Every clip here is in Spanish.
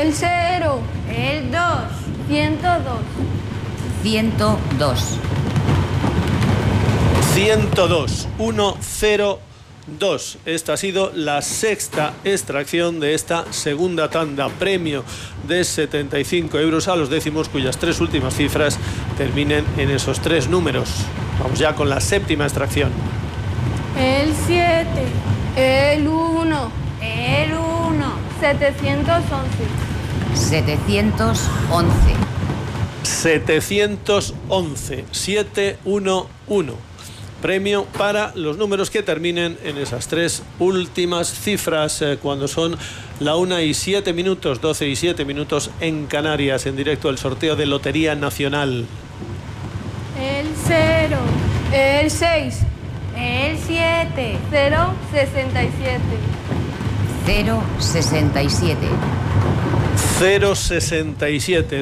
El 0. El 2. 102. 102. 102. 102. Esta ha sido la sexta extracción de esta segunda tanda. Premio de 75 euros a los décimos, cuyas tres últimas cifras terminen en esos tres números. Vamos ya con la séptima extracción. El 7. El 1. El 1. 711. 711. 711. 711. Premio para los números que terminen en esas tres últimas cifras, cuando son la 1:07, 12:07 en Canarias, en directo el sorteo de Lotería Nacional. El 0. El 6. El 7. 067. 067. 067.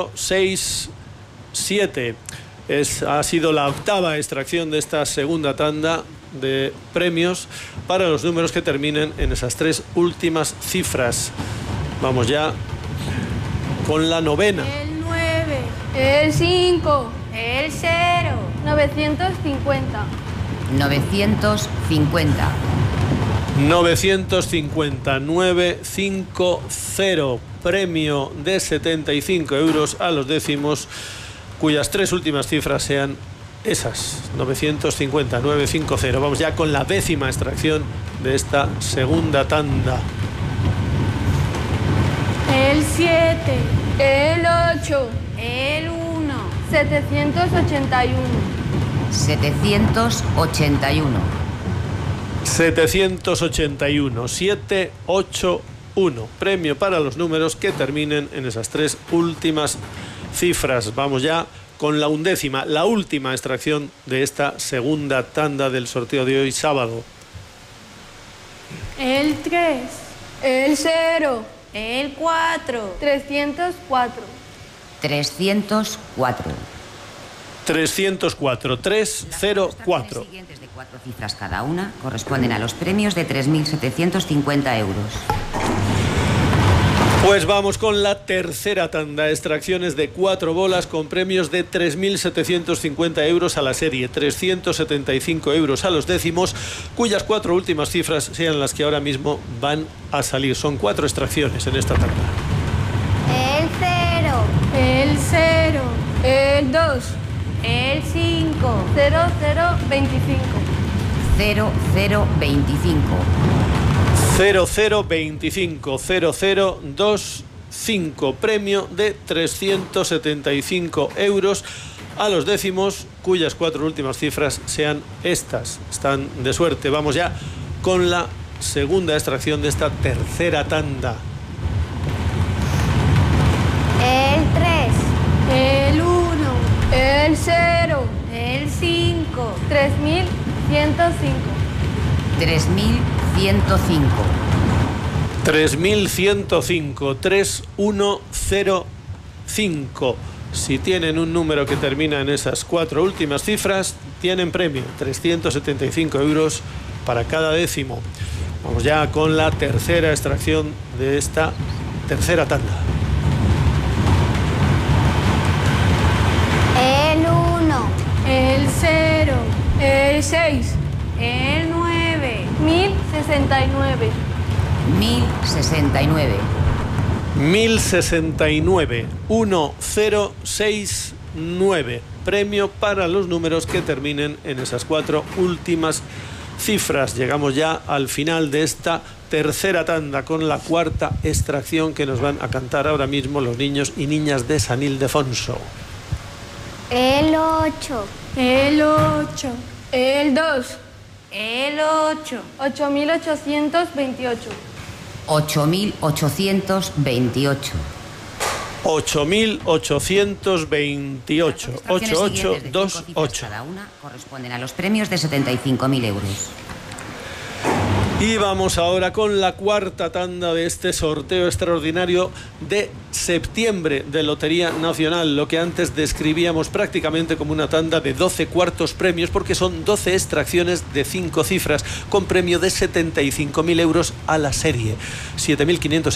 067. Ha sido la octava extracción de esta segunda tanda de premios para los números que terminen en esas tres últimas cifras. Vamos ya con la novena. El 9. El 5. El 0. 950. 950. 950. 950. Premio de 75 euros a los décimos, cuyas tres últimas cifras sean esas. 950. 950. Vamos ya con la décima extracción de esta segunda tanda. El 7. El 8. El 1. 781. 781. 781. 781. Premio para los números que terminen en esas tres últimas cifras. Vamos ya con la undécima, la última extracción de esta segunda tanda del sorteo de hoy sábado. El 3. El 0. El 4. 304. 304. 304. 304. Las siguientes de 4 cifras cada una corresponden a los premios de 3.750 euros. Pues vamos con la tercera tanda. Extracciones de 4 bolas con premios de 3.750 euros a la serie, 375 euros a los décimos, cuyas 4 últimas cifras sean las que ahora mismo van a salir. Son 4 extracciones en esta tanda. El 0. El 0. El 2. El 5. 0025. 0025. 0025. 0025. Premio de 375 euros a los décimos, cuyas 4 últimas cifras sean estas. Están de suerte. Vamos ya con la segunda extracción de esta tercera tanda. El 3. El 1. El 0. El 5. 3105. 3105. 3105. 3105. Si tienen un número que termina en esas 4 últimas cifras, tienen premio, 375 euros para cada décimo. Vamos ya con la tercera extracción de esta tercera tanda. El 1. El 0. El 6. El 9. 1069. 1069. 1069. 1069. Premio para los números que terminen en esas 4 últimas cifras. Llegamos ya al final de esta tercera tanda con la cuarta extracción que nos van a cantar ahora mismo los niños y niñas de San Ildefonso. El 8. El 8. El 2. El 8. 8828. 8828. 8828. 8828. Cada una corresponden a los premios de 75.000 euros. Y vamos ahora con la cuarta tanda de este sorteo extraordinario de septiembre de Lotería Nacional, lo que antes describíamos prácticamente como una tanda de 12 cuartos premios, porque son 12 extracciones de 5 cifras con premio de 75.000 euros a la serie, 7.500